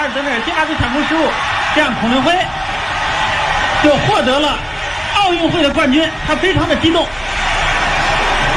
尔德内尔接纳度抢攻失误，这样孔令辉就获得了奥运会的冠军，他非常的激动。